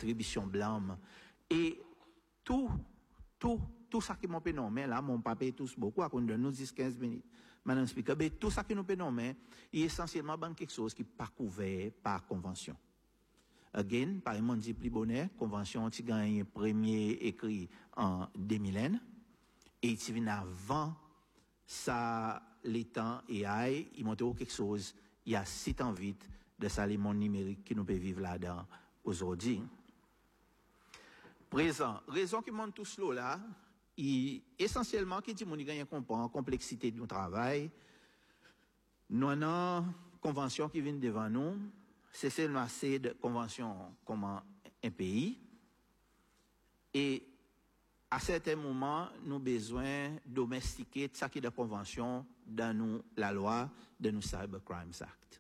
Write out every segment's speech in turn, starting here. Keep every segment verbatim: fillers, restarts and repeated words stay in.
attribution blâme. Et tout, tout, tout ça qui m'ont fait nommer, là, mon papa tous beaucoup, à cause de nous dix quinze minutes. Madame Speaker, mais tout ça qui nous fait nommer, est essentiellement dans quelque chose qui n'est pas couvert par convention. Again, par exemple, on dit plus bonnet, convention qui gagne premier écrit en deux mille un, et qui vient avant ça, les temps et aïe, il montre quelque chose, il y a si tant vite de ça, les mondes numériques qui nous peut vivre là-dedans aujourd'hui. Présent, raison qui montre tout cela là, il, essentiellement, qui dit, mon gagne comprend complexité du travail, nous avons une convention qui vient devant nous, c'est seulement assez de convention comme un pays, et à certains moments, nous avons besoin de domestiquer ça qui est de convention dans nous, la loi de nous Cyber Crimes Act.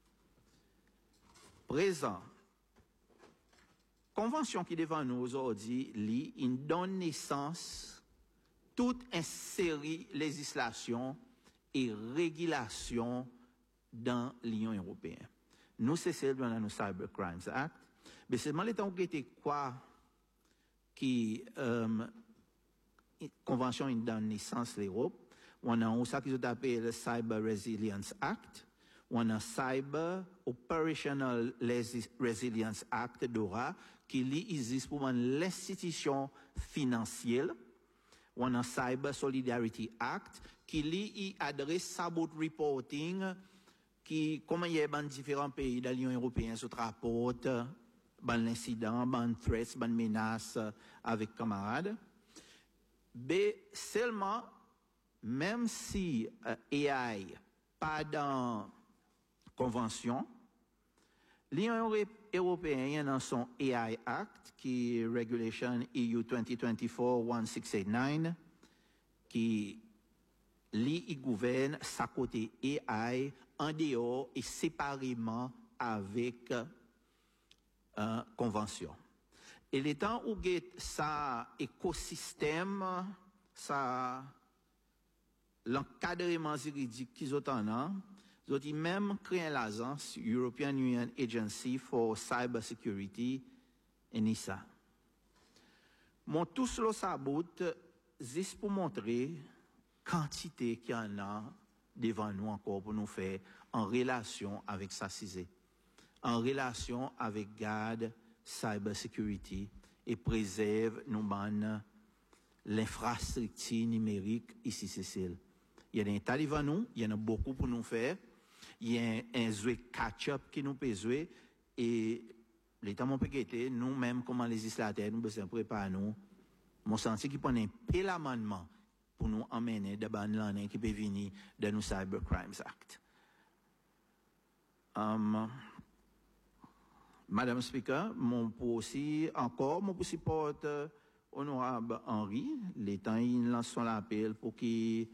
Présent, convention qui est devant nous aujourd'hui, lit, il donne naissance toute une série de législations et régulations dans l'Union européenne. Nous, c'est celle dans nous Cyber Crimes Act, mais seulement les temps où était quoi qui euh, convention in donne naissance l'Europe, on a ça qu'ils appellent le Cyber Resilience Act, on a Cyber Operational Resilience Act d'Ora qui existe pour l'institution financière, on a Cyber Solidarity Act qui lui adresse sabot reporting qui comment il y a dans différents pays de l'Union européenne se rapporte ban l'incident, ban threats, ban menaces avec camarades. B, seulement, même si euh, A I pas dans convention, l'Union européenne dans son A I Act, qui est Regulation E U vingt vingt-quatre sixteen eighty-nine, qui lui gouverne sa côté A I en dehors et séparément avec euh, convention. Et les temps où ça écosystème, ça l'encadrement juridique qu'ils ont en ils ont même créé l'agence European Union Agency for Cyber Security et N I S A. Mon tout cela saboute juste pour montrer quantité qu'il y en a devant nous encore pour nous faire en relation avec ça C I S E, en relation avec garde cyber security et préserve nous l'infrastructure numérique ici Cécile. Il y a des tas devant nous, il y en a beaucoup pour nous faire. Il y a un jouet catch-up qui nous peut jouer et l'état mon peut nous-mêmes comme législateurs nous besoin préparer nous. Mon senti qui prend un peu l'amendement pour nous emmener de ban l'année qui peut venir de nous Cyber Crimes Act. Um, Madame Speaker, mon pour aussi, encore, mon pour support euh, honorable Henri, les temps, il lance son appel pour qu'il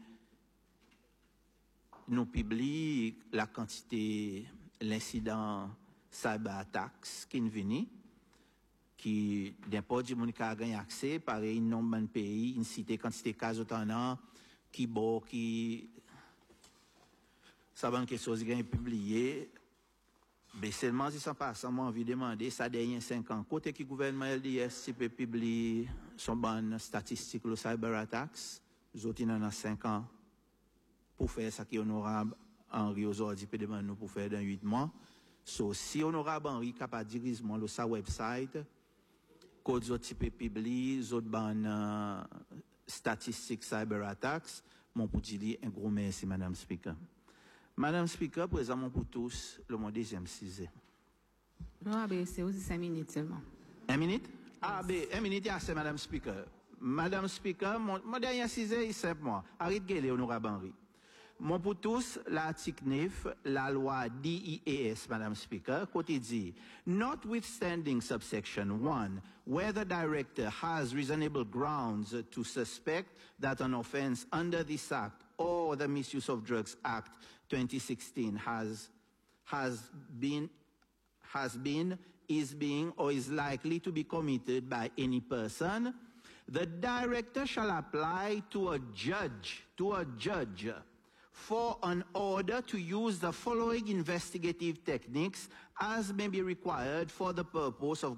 nous publie la quantité, l'incident cyber attacks qui est venu, qui, n'importe qui a gagné accès, pareil, nombre de pays, une cité, quantité de cas autant, qui, bon, qui, ça va quelque chose qui est publié, mais seulement si ça passe, moi envie de demander, ça dernier cinq ans, côté qui gouvernement L D S peut publier son ban statistique, le cyber attacks, nous autres, il en a cinq ans, pour faire ça qui est honorable, Henri aujourd'hui peut demander nous pour faire dans huit mois. So, si honorable Henri capable de diriger le sa website, code autres peut publier, autres ban euh, statistiques cyber attacks, mon pour dire un gros merci, Madame Speaker. Madame Speaker, présentement pour tous, le mot deuxième sujet. Non, mais c'est aussi cinq minutes seulement. Un minute? Ah, ben, un minute, c'est Madame Speaker. Madame Speaker, mon, mon dernier sujet est simple, moi. Arrête de gueuler, honorable Henri. Mon pour tous, l'article neuf, la loi D I A S, Madame Speaker, côté dit, notwithstanding subsection one, where the director has reasonable grounds to suspect that an offense under this act or the Misuse of Drugs Act twenty sixteen has, has been, has been, is being, or is likely to be committed by any person, the director shall apply to a judge, to a judge, for an order to use the following investigative techniques as may be required for the purpose of